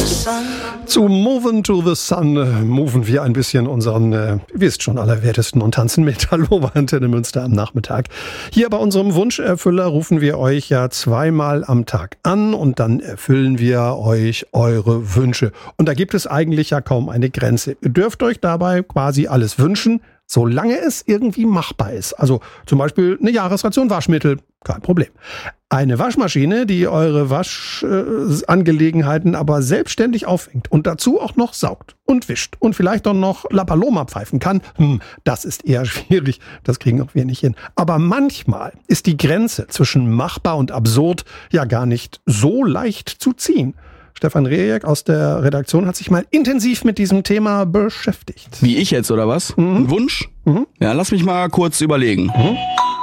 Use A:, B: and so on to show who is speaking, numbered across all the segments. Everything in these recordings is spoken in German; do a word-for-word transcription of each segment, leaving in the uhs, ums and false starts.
A: Zu Movin' to the Sun äh, moven wir ein bisschen unseren, äh, ihr wisst schon, Allerwertesten und tanzen mit. Hallo bei Antenne Münster am Nachmittag. Hier bei unserem Wunscherfüller rufen wir euch ja zweimal am Tag an und dann erfüllen wir euch eure Wünsche. Und da gibt es eigentlich ja kaum eine Grenze. Ihr dürft euch dabei quasi alles wünschen, solange es irgendwie machbar ist. Also zum Beispiel eine Jahresration Waschmittel, kein Problem. Eine Waschmaschine, die eure Waschangelegenheiten äh, aber selbstständig auffängt und dazu auch noch saugt und wischt und vielleicht auch noch La Paloma pfeifen kann, hm, das ist eher schwierig, das kriegen auch wir nicht hin. Aber manchmal ist die Grenze zwischen machbar und absurd ja gar nicht so leicht zu ziehen. Stefan Rejek aus der Redaktion hat sich mal intensiv mit diesem Thema beschäftigt.
B: Wie ich jetzt, oder was?
A: Mhm.
B: Ein Wunsch?
A: Mhm.
B: Ja, lass mich mal kurz überlegen.
A: Mhm.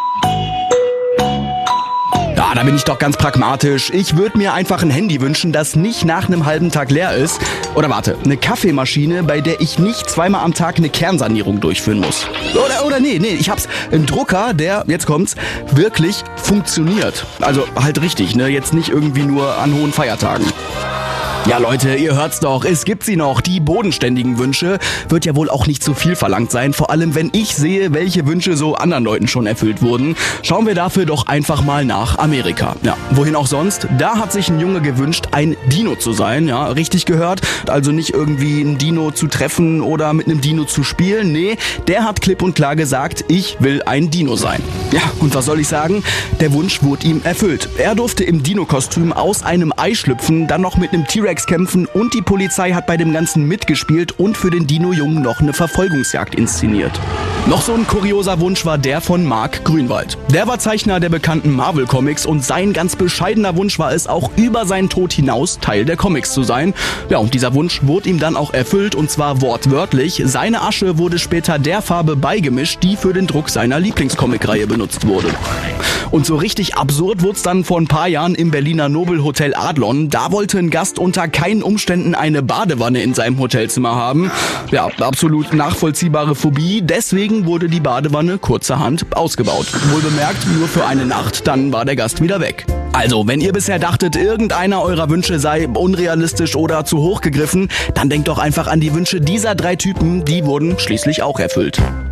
B: Ja, da bin ich doch ganz pragmatisch. Ich würde mir einfach ein Handy wünschen, das nicht nach einem halben Tag leer ist. Oder warte, eine Kaffeemaschine, bei der ich nicht zweimal am Tag eine Kernsanierung durchführen muss. Oder, oder nee, nee, ich hab's. Ein Drucker, der, jetzt kommt's, wirklich funktioniert. Also halt richtig, ne? Jetzt nicht irgendwie nur an hohen Feiertagen. Ja Leute, ihr hört's doch, es gibt sie noch, die bodenständigen Wünsche. Wird ja wohl auch nicht zu viel verlangt sein, vor allem wenn ich sehe, welche Wünsche so anderen Leuten schon erfüllt wurden. Schauen wir dafür doch einfach mal nach Amerika. Ja, wohin auch sonst? Da hat sich ein Junge gewünscht, ein Dino zu sein, ja, richtig gehört. Also nicht irgendwie ein Dino zu treffen oder mit einem Dino zu spielen, nee, der hat klipp und klar gesagt, ich will ein Dino sein. Ja, und was soll ich sagen? Der Wunsch wurde ihm erfüllt. Er durfte im Dino-Kostüm aus einem Ei schlüpfen, dann noch mit einem T-Rex kämpfen und die Polizei hat bei dem Ganzen mitgespielt und für den Dino-Jungen noch eine Verfolgungsjagd inszeniert. Noch so ein kurioser Wunsch war der von Mark Grünwald. Der war Zeichner der bekannten Marvel-Comics und sein ganz bescheidener Wunsch war es, auch über seinen Tod hinaus Teil der Comics zu sein. Ja, und dieser Wunsch wurde ihm dann auch erfüllt und zwar wortwörtlich. Seine Asche wurde später der Farbe beigemischt, die für den Druck seiner Lieblingscomic-Reihe benutzt wurde. Und so richtig absurd wurde es dann vor ein paar Jahren im Berliner Nobelhotel Adlon. Da wollte ein Gast unter keinen Umständen eine Badewanne in seinem Hotelzimmer haben. Ja, absolut nachvollziehbare Phobie. Deswegen wurde die Badewanne kurzerhand ausgebaut. Wohlbemerkt nur für eine Nacht, dann war der Gast wieder weg. Also, wenn ihr bisher dachtet, irgendeiner eurer Wünsche sei unrealistisch oder zu hoch gegriffen, dann denkt doch einfach an die Wünsche dieser drei Typen, die wurden schließlich auch erfüllt.